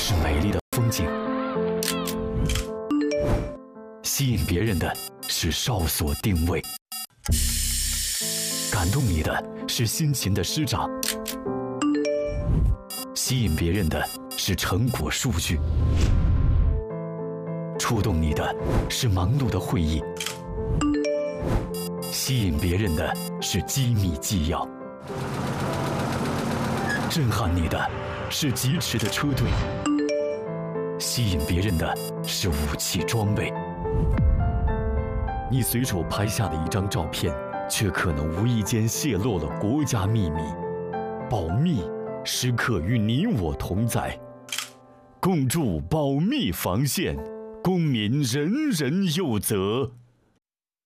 是美丽的风景，吸引别人的是哨所定位，感动你的是辛勤的师长，吸引别人的是成果数据，触动你的是忙碌的会议，吸引别人的是机密纪要，震撼你的是疾驰的车队，吸引别人的是武器装备。你随手拍下的一张照片，却可能无意间泄露了国家秘密。保密时刻与你我同在，共筑保密防线，公民人人有责。